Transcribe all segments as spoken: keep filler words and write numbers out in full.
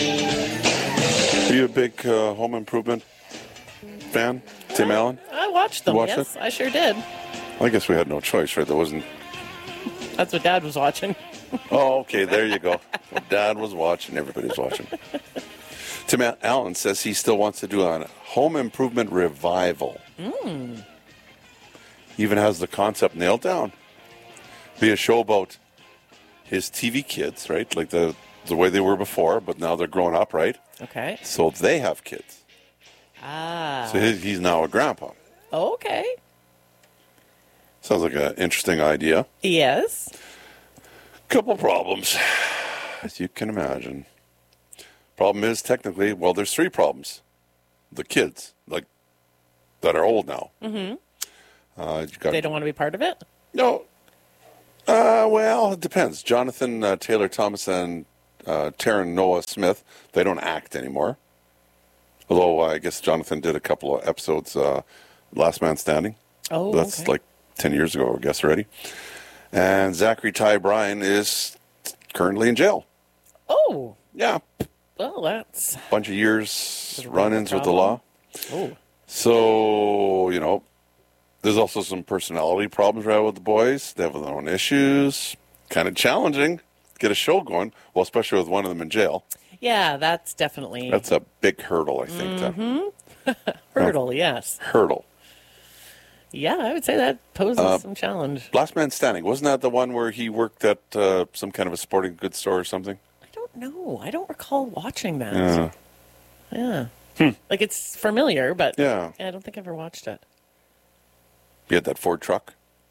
Are you a big uh, Home Improvement fan, Tim I, Allen? I watched them, You watched yes. it? I sure did. I guess we had no choice, right? There wasn't... That's what Dad was watching. Oh, okay, there you go. Well, Dad was watching, everybody's watching. Tim Allen says he still wants to do a Home Improvement revival. Mm. Even has the concept nailed down. Be a show about his T V kids, right? Like the the way they were before, but now they're growing up, right? Okay. So they have kids. Ah. So he- he's now a grandpa. Okay. Sounds like an interesting idea. Yes. Couple problems, as you can imagine. Problem is, technically, well, there's three problems. The kids, like, that are old now. Mm-hmm. Uh, you got, They don't want to be part of it? No. Uh, well, it depends. Jonathan uh, Taylor Thomas and uh, Taryn Noah Smith, they don't act anymore. Although uh, I guess Jonathan did a couple of episodes, uh, Last Man Standing. Oh, That's okay. like ten years ago, I guess, already. And Zachary Ty Bryan is currently in jail. Oh. Yeah. Well, that's... Bunch of years There's a run-ins with the problem. law. Oh. So, you know, there's also some personality problems right with the boys. They have their own issues. Kind of challenging to get a show going. Well, especially with one of them in jail. Yeah, that's definitely... That's a big hurdle, I think. Mm-hmm. Hurdle, yes. Hurdle. Yeah, I would say that poses Uh, some challenge. Last Man Standing. Wasn't that the one where he worked at uh, some kind of a sporting goods store or something? I don't know. I don't recall watching that. Yeah. Yeah. Hmm. Like, it's familiar, but Yeah. I don't think I ever watched it. He had that Ford truck?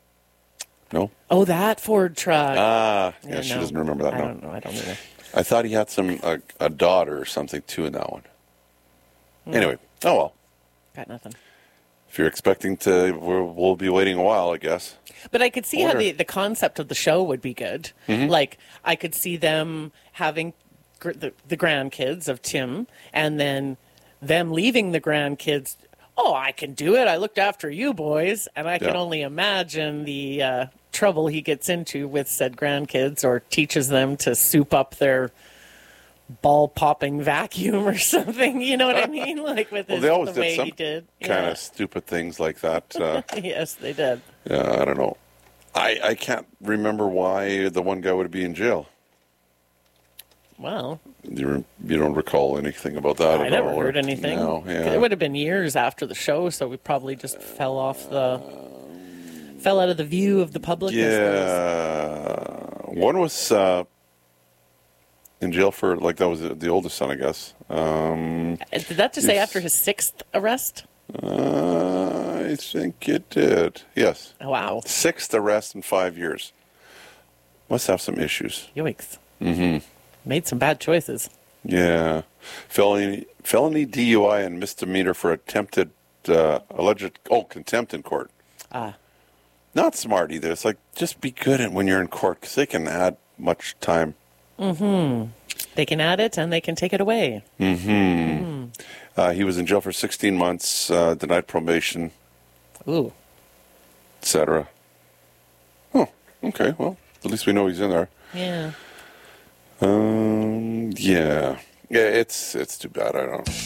No? Oh, that Ford truck. Ah, yeah, Yeah, she no. doesn't remember that I now. don't know. I don't either. I thought he had some a, a daughter or something too in that one. Hmm. Anyway, oh well. Got nothing. If you're expecting to, we'll, we'll be waiting a while, I guess. But I could see how Wonder- the, the concept of the show would be good. Mhm. Like, I could see them having gr- the, the grandkids of Tim, and then them leaving the grandkids. Oh, I can do it. I looked after you boys. And I can Yeah. only imagine the uh, trouble he gets into with said grandkids, or teaches them to soup up their ball popping vacuum or something. You know what I mean? Like with Well, his, they always the did way some he did. kind Yeah. of stupid things like that. Uh, Yes, they did. yeah, I don't know. I, I can't remember why the one guy would be in jail. Well, You, re- you don't recall anything about that I at never all? or- heard anything. No, yeah. It would have been years after the show, so we probably just fell off the, fell out of the view of the public. as those- Yeah. One was uh, in jail for, like, that was the the oldest son, I guess. Um, Did that just say yes. after his sixth arrest? uh, I think it did. Yes. Oh, wow. Sixth arrest in five years. Must have some issues. Yoicks. Mm-hmm. Made some bad choices. Yeah. Felony, felony D U I and misdemeanor for attempted, uh, alleged, oh, contempt in court. Ah. Not smart either. It's like, just be good at when you're in court, because they can add much time. Mm-hmm. They can add it and they can take it away. Mm-hmm. Mm. Uh, he was in jail for sixteen months, uh, denied probation, Ooh. et cetera. Oh, okay. Well, at least we know he's in there. Yeah. Um. Yeah. Yeah. It's it's too bad. I don't.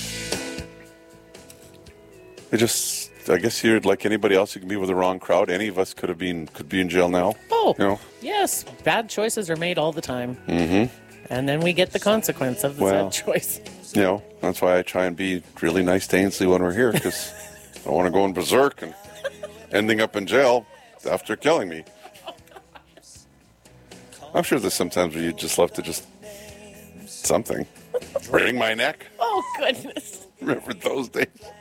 It just. I guess you're like anybody else. You can be with the wrong crowd. Any of us could have been could be in jail now. Oh. You know. Yes. Bad choices are made all the time. Mm-hmm. And then we get the consequence of the Well. sad choice. You know. That's why I try and be really nice to Ainsley when we're here, because I don't want to go in berserk and ending up in jail after killing me. I'm sure there's sometimes where you just love to just something. Wring my neck. Oh, goodness. Remember those days?